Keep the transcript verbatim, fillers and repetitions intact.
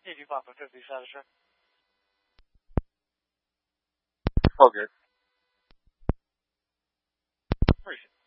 Need you five fifty status, sir. All good. Appreciate it.